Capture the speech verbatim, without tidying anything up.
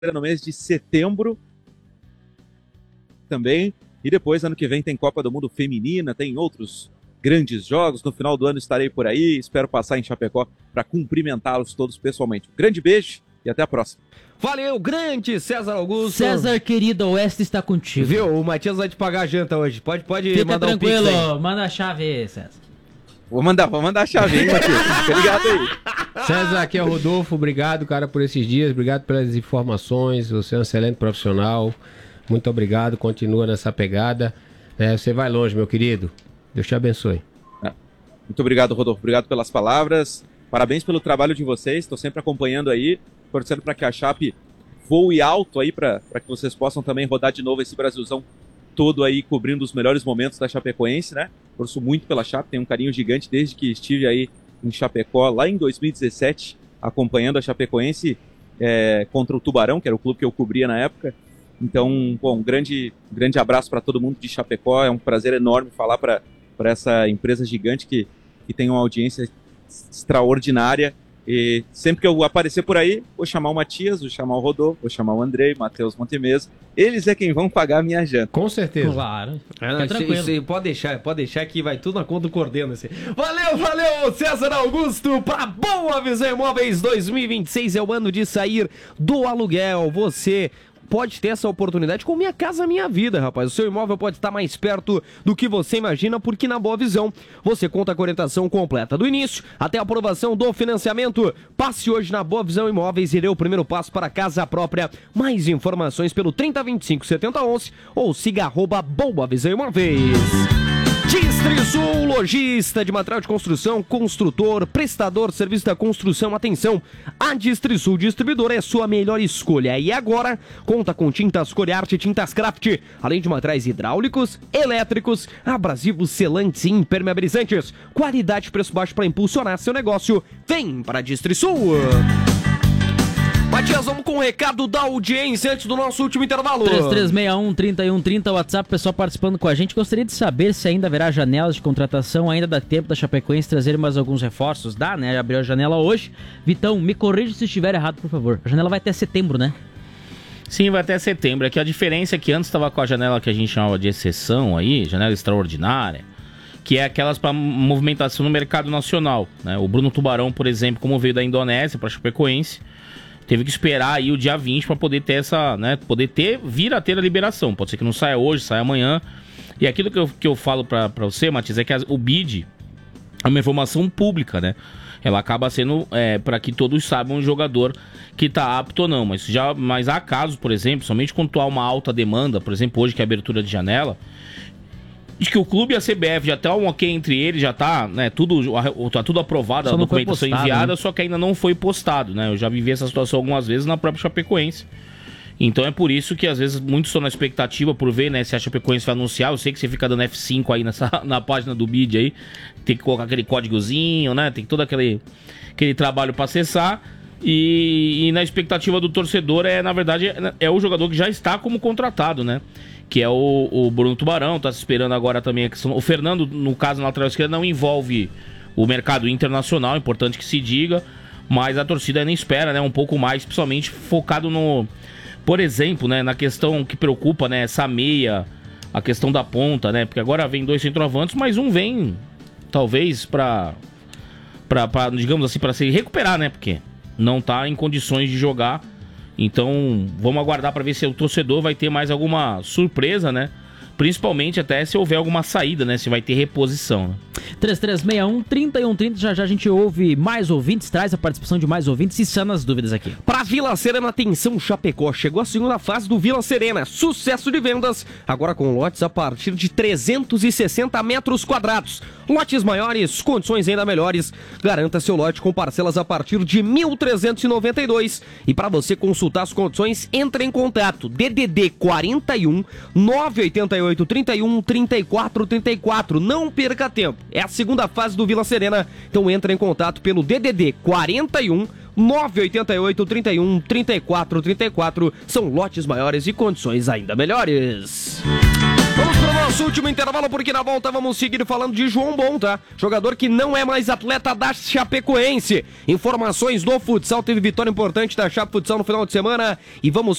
no mês de setembro também. E depois, ano que vem, tem Copa do Mundo Feminina, tem outros grandes jogos. No final do ano estarei por aí. Espero passar em Chapecó para cumprimentá-los todos pessoalmente. Um grande beijo e até a próxima. Valeu, grande César Augusto. César, querido, o Oeste está contigo. Viu? O Matias vai te pagar a janta hoje. Pode, pode Fica mandar tranquilo, um pix aí. manda a chave aí, César. Vou mandar, vou mandar a chave, hein, Matias? Fica ligado aí. César, aqui é o Rodolfo. Obrigado, cara, por esses dias. Obrigado pelas informações. Você é um excelente profissional. Muito obrigado. Continua nessa pegada. É, você vai longe, meu querido. Deus te abençoe. Muito obrigado, Rodolfo. Obrigado pelas palavras. Parabéns pelo trabalho de vocês. Estou sempre acompanhando aí, torcendo para que a Chape voe alto aí, para que vocês possam também rodar de novo esse Brasilzão todo aí, cobrindo os melhores momentos da Chapecoense, né? Torço muito pela Chape, tenho um carinho gigante desde que estive aí em Chapecó, lá em dois mil e dezessete, acompanhando a Chapecoense é, contra o Tubarão, que era o clube que eu cobria na época. Então, bom, um grande, grande abraço para todo mundo de Chapecó. É um prazer enorme falar para essa empresa gigante que, que tem uma audiência extraordinária. E sempre que eu aparecer por aí, vou chamar o Matias, vou chamar o Rodolfo, vou chamar o Andrei, Matheus Montemesa. Eles é quem vão pagar a minha janta. Com certeza. Claro. É, não, isso, isso, pode deixar, pode deixar que vai tudo na conta do Cordeno. Assim. Valeu, valeu, César Augusto, pra Boa Visão Imóveis. Dois mil e vinte e seis é o ano de sair do aluguel. Você pode ter essa oportunidade com Minha Casa Minha Vida, rapaz. O seu imóvel pode estar mais perto do que você imagina, porque na Boa Visão você conta com a orientação completa do início até a aprovação do financiamento. Passe hoje na Boa Visão Imóveis e dê o primeiro passo para a casa própria. Mais informações pelo trinta, vinte e cinco, setenta, onze ou siga arroba Boa Visão Imóveis. Distrisul, lojista de material de construção, construtor, prestador, serviço da construção, atenção, a Distrisul Distribuidora é sua melhor escolha. E agora, conta com tintas Coriarte e tintas Craft, além de materiais hidráulicos, elétricos, abrasivos, selantes e impermeabilizantes. Qualidade e preço baixo para impulsionar seu negócio. Vem para a Distrisul! Matias, vamos com o recado da audiência antes do nosso último intervalo. três três seis um, três um três zero, WhatsApp, pessoal participando com a gente. Gostaria de saber se ainda haverá janelas de contratação, ainda dá tempo da Chapecoense trazer mais alguns reforços. Dá, né? Abriu a janela hoje. Vitão, me corrija se estiver errado, por favor. A janela vai até setembro, né? Sim, vai até setembro. É que a diferença é que antes estava com a janela que a gente chamava de exceção aí, janela extraordinária, que é aquelas para movimentação no mercado nacional, né? O Bruno Tubarão, por exemplo, como veio da Indonésia para a Chapecoense, teve que esperar aí o dia vinte para poder ter essa, né, poder ter, vir a ter a liberação. Pode ser que não saia hoje, saia amanhã. E aquilo que eu, que eu falo para você, Matias, é que a, o B I D é uma informação pública, né? Ela acaba sendo é, para que todos saibam o jogador que está apto ou não. Mas, já, mas há casos, por exemplo, somente quando há uma alta demanda, por exemplo, hoje que é a abertura de janela, de que o clube e a C B F já tá um ok entre eles, já tá, né, tudo, tá tudo aprovado, só a documentação postado, enviada, né? Só que ainda não foi postado, né? Eu já vivi essa situação algumas vezes na própria Chapecoense. Então é por isso que às vezes muitos estão na expectativa por ver, né, se a Chapecoense vai anunciar. Eu sei que você fica dando F cinco aí nessa, na página do B I D aí, tem que colocar aquele códigozinho, né? Tem todo aquele, aquele trabalho para acessar. E, e na expectativa do torcedor é, na verdade, é, é o jogador que já está como contratado, né? Que é o, o Bruno Tubarão, tá se esperando agora também a questão. O Fernando, no caso, na lateral esquerda, não envolve o mercado internacional, importante que se diga, mas a torcida ainda espera, né, um pouco mais, principalmente focado no, por exemplo, né, na questão que preocupa, né, essa meia, a questão da ponta, né, porque agora vem dois centroavantes, mas um vem, talvez, pra, pra, pra digamos assim, pra se recuperar, né, porque não tá em condições de jogar. Então, vamos aguardar para ver se o torcedor vai ter mais alguma surpresa, né? Principalmente até se houver alguma saída, né? Se vai ter reposição, né? três três seis um, três um três zero. Já já a gente ouve mais ouvintes, traz a participação de mais ouvintes e sana as dúvidas aqui. Pra Vila Serena, atenção Chapecó, chegou a segunda fase do Vila Serena, sucesso de vendas, agora com lotes a partir de trezentos e sessenta metros quadrados. Lotes maiores, condições ainda melhores. Garanta seu lote com parcelas a partir de mil trezentos e noventa e dois. E para você consultar as condições, entre em contato. D D D quarenta e um, nove oito oito, trinta e um, trinta e quatro, trinta e quatro. Não perca tempo. É a segunda fase do Vila Serena. Então entre em contato pelo D D D quarenta e um, nove oito oito, trinta e um, trinta e quatro, trinta e quatro. São lotes maiores e condições ainda melhores. Vamos para Nosso último intervalo, porque na volta vamos seguir falando de João Bom, tá? Jogador que não é mais atleta da Chapecoense. Informações do futsal, teve vitória importante da Chape Futsal no final de semana e vamos